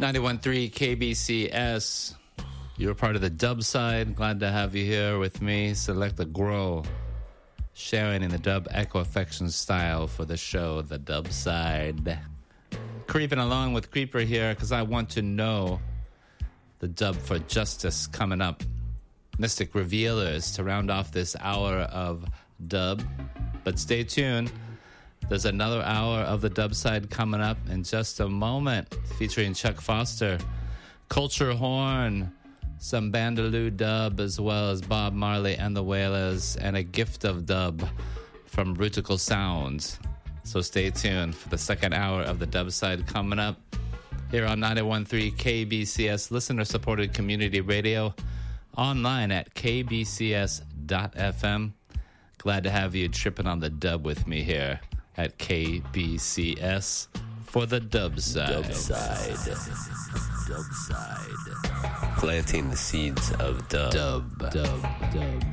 91.3 KBCS. You're part of the dub side. Glad to have you here with me. Select the Grow. Sharing in the dub Echo Affection style for the show, the dub side. Creeping along with Creeper here because I want to know the dub for Justice coming up. Mystic Revealers to round off this hour of dub. But stay tuned. There's another hour of the dub side coming up in just a moment, featuring Chuck Foster, Culture Horn, some Bandaloo dub, as well as Bob Marley and the Wailers, and a gift of dub from Rutical Sounds. So stay tuned for the second hour of the dub side coming up here on 91.3 KBCS, listener-supported community radio, online at kbcs.fm. Glad to have you tripping on the dub with me here at KBCS for the dub side. Dub side. Planting the seeds of dub. Dub.